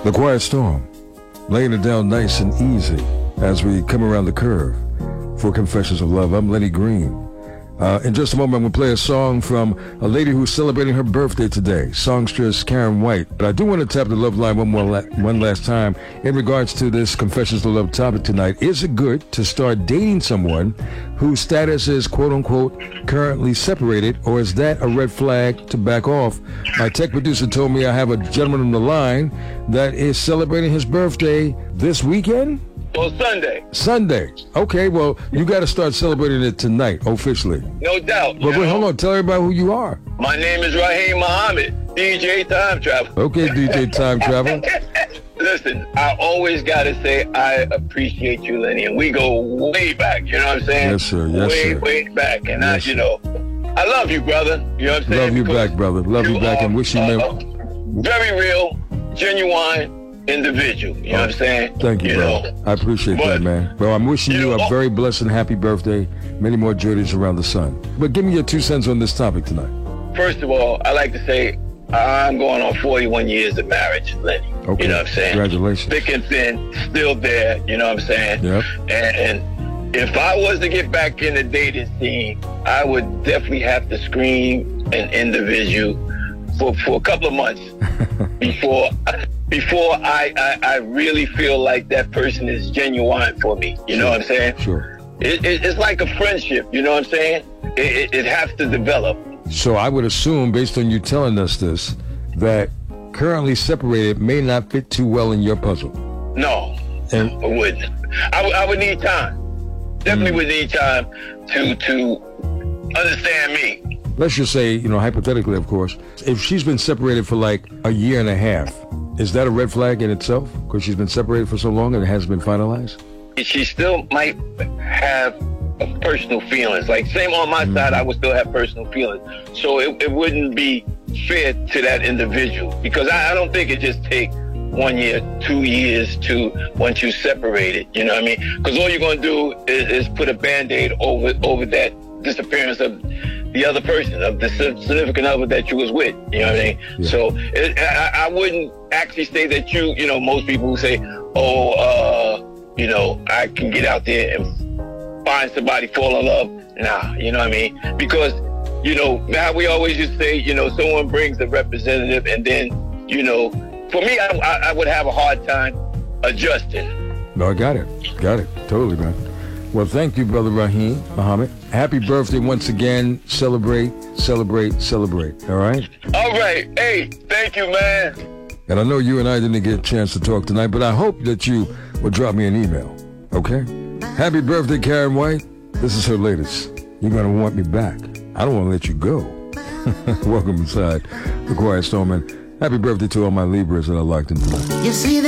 The Quiet Storm, laying it down nice and easy as we come around the curve for Confessions of Love. I'm Lenny Green. In just a moment, I'm going to play a song from a lady who's celebrating her birthday today, songstress Karen White. But I do want to tap the love line one last time in regards to this Confessions of Love topic tonight. Is it good to start dating someone whose status is, quote-unquote, currently separated, or is that a red flag to back off? My tech producer told me I have a gentleman on the line that is celebrating his birthday this weekend? Well, Sunday. Okay, well, you got to start celebrating it tonight, officially. No doubt. But wait, hold on. Tell everybody who you are. My name is Raheem Muhammad, DJ Time Travel. Okay, DJ Time Travel. Listen, I always got to say I appreciate you, Lenny, and we go way back, you know what I'm saying? Yes, sir. Yes, sir. Way back. And yes, I love you, brother. You know what I'm saying? Love you back, brother. Love you back and wish you very real, genuine individual, you know what I'm saying? Thank you, bro. I appreciate that, man. Bro, I'm wishing you a very blessed and happy birthday. Many more journeys around the sun. But give me your 2 cents on this topic tonight. First of all, I like to say I'm going on 41 years of marriage, Lenny. Okay. You know what I'm saying? Congratulations. Thick and thin, still there, you know what I'm saying? Yep. And if I was to get back in the dating scene, I would definitely have to screen an individual for a couple of months before I really feel like that person is genuine for me. You know what I'm saying? Sure. It's like a friendship, you know what I'm saying? It has to develop. So I would assume, based on you telling us this, that currently separated may not fit too well in your puzzle. No, I wouldn't. I would need time. Definitely would need time to understand me. Let's just say, hypothetically, of course, if she's been separated for like a year and a half, is that a red flag in itself? Because she's been separated for so long and it hasn't been finalized? She still might have personal feelings. Like, same on my side, I would still have personal feelings. So it wouldn't be fair to that individual. Because I don't think it just takes 1 year, 2 years to once you separate it. You know what I mean? Because all you're going to do is put a Band-Aid over that disappearance of the other person, of the significant other that you was with. You know what I mean? Yeah. So I wouldn't actually say that most people who say, I can get out there and find somebody, fall in love. Nah, you know what I mean? Because, now we always just say, someone brings a representative and then, for me, I would have a hard time adjusting. No, I got it. Totally, man. Well, thank you, Brother Raheem Muhammad. Happy birthday once again. Celebrate. All right? All right. Hey, thank you, man. And I know you and I didn't get a chance to talk tonight, but I hope that you will drop me an email, okay? Happy birthday, Karen White. This is her latest. You're going to want me back. I don't want to let you go. Welcome inside The Quiet Storm, and happy birthday to all my Libras that are locked in tonight. You see